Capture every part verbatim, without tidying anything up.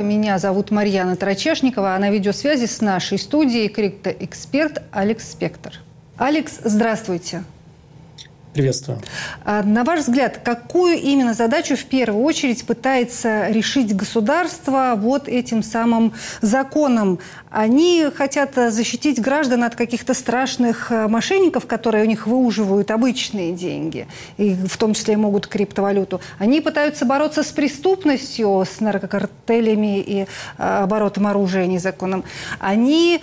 Меня зовут Марьяна Тарачешникова, а на видеосвязи с нашей студией криптоэксперт Алекс Спектр. Алекс, здравствуйте. Приветствую. На ваш взгляд, какую именно задачу в первую очередь пытается решить государство вот этим самым законом? Они хотят защитить граждан от каких-то страшных мошенников, которые у них выуживают обычные деньги, и в том числе могут криптовалюту. Они пытаются бороться с преступностью, с наркокартелями и оборотом оружия незаконным. Они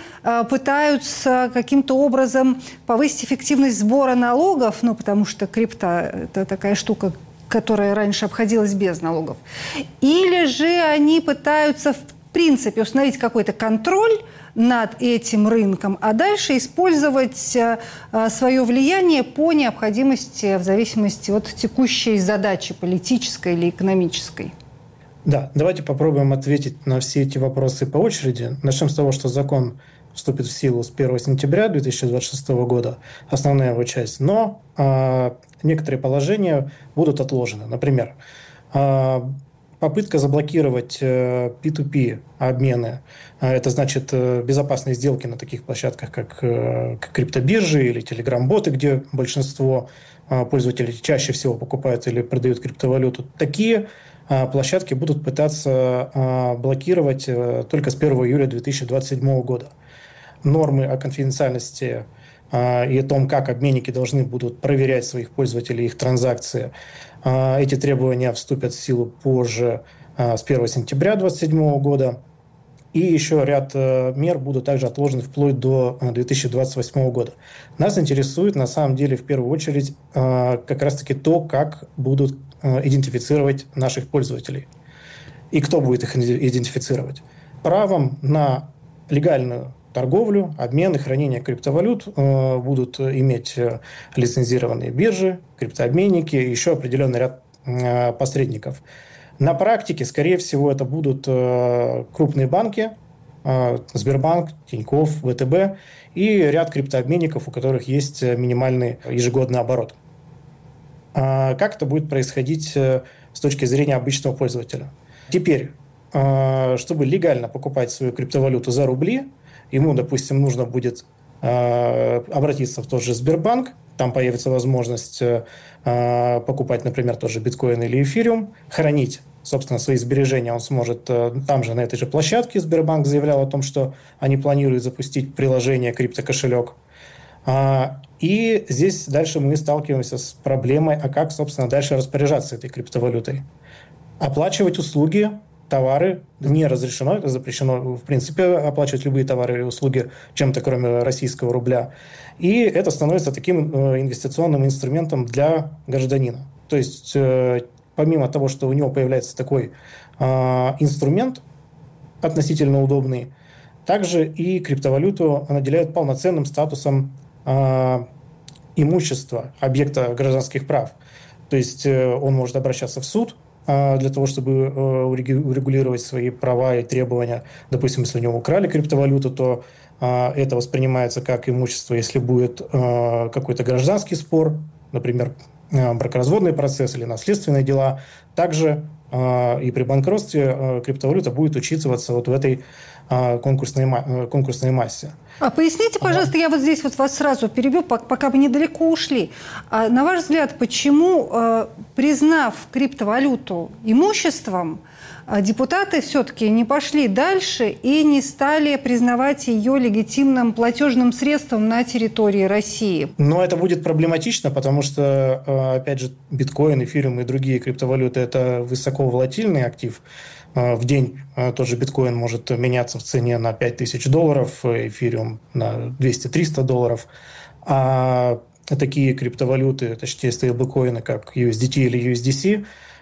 пытаются каким-то образом повысить эффективность сбора налогов, ну, потому что крипта – это такая штука, которая раньше обходилась без налогов. Или же они пытаются, в принципе, установить какой-то контроль над этим рынком, а дальше использовать а, свое влияние по необходимости, в зависимости от текущей задачи, политической или экономической. Да, давайте попробуем ответить на все эти вопросы по очереди. Начнем с того, что закон вступит в силу с первого сентября две тысячи двадцать шестого года, основная его часть, но э, некоторые положения будут отложены. Например, э, попытка заблокировать э, пи ту пи обмены, э, это значит э, безопасные сделки на таких площадках, как, э, как криптобиржи или телеграм-боты, где большинство э, пользователей чаще всего покупают или продают криптовалюту. Такие э, площадки будут пытаться э, блокировать э, только с первого июля две тысячи двадцать седьмого года. Нормы о конфиденциальности э, и о том, как обменники должны будут проверять своих пользователей, их транзакции. Э, эти требования вступят в силу позже, э, с первого сентября две тысячи двадцать седьмого года. И еще ряд э, мер будут также отложены вплоть до две тысячи двадцать восьмого года. Нас интересует, на самом деле, в первую очередь, э, как раз-таки то, как будут э, идентифицировать наших пользователей. И кто будет их идентифицировать. Правом на легальную торговлю, обмен и хранение криптовалют э, будут иметь э, лицензированные биржи, криптообменники и еще определенный ряд э, посредников. На практике, скорее всего, это будут э, крупные банки, э, Сбербанк, Тинькофф, вэ тэ бэ и ряд криптообменников, у которых есть минимальный ежегодный оборот. Э, как это будет происходить э, с точки зрения обычного пользователя? Теперь, э, чтобы легально покупать свою криптовалюту за рубли, ему, допустим, нужно будет э, обратиться в тот же Сбербанк, там появится возможность э, покупать, например, тот же биткоин или эфириум, хранить, собственно, свои сбережения он сможет э, там же, на этой же площадке. Сбербанк заявлял о том, что они планируют запустить приложение криптокошелек. А, и здесь дальше мы сталкиваемся с проблемой, а как, собственно, дальше распоряжаться этой криптовалютой. Оплачивать услуги, товары не разрешено, это запрещено, в принципе, оплачивать любые товары и услуги чем-то, кроме российского рубля. И это становится таким инвестиционным инструментом для гражданина. То есть, помимо того, что у него появляется такой инструмент относительно удобный, также и криптовалюту наделяют полноценным статусом имущества, объекта гражданских прав. То есть, он может обращаться в суд для того, чтобы урегулировать свои права и требования. Допустим, если у него украли криптовалюту, то это воспринимается как имущество. Если будет какой-то гражданский спор, например, бракоразводный процесс или наследственные дела, также и при банкротстве криптовалюта будет учитываться вот в этой конкурсной, конкурсной массе. А поясните, пожалуйста, ага. я вот здесь вот вас сразу перебью, пока вы недалеко ушли. А на ваш взгляд, почему, признав криптовалюту имуществом, депутаты все-таки не пошли дальше и не стали признавать ее легитимным платежным средством на территории России? Но это будет проблематично, потому что, опять же, биткоин, эфириум и другие криптовалюты – это высоковолатильный актив. В день тот же биткоин может меняться в цене на пять тысяч долларов, эфириум на двести-триста долларов. А такие криптовалюты, точнее стейблкоины, как ю эс ди ти или ю эс ди си,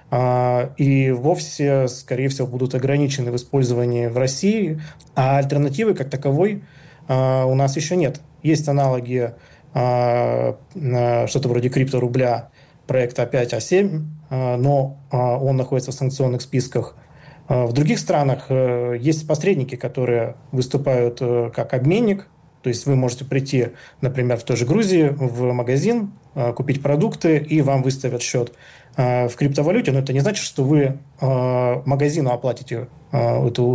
и вовсе, скорее всего, будут ограничены в использовании в России, а альтернативы как таковой у нас еще нет. Есть аналоги что-то вроде крипторубля проекта а пять, а семь, но он находится в санкционных списках. В других странах есть посредники, которые выступают как обменник. То есть вы можете прийти, например, в той же Грузии в магазин, купить продукты, и вам выставят счет в криптовалюте. Но это не значит, что вы магазину оплатите эту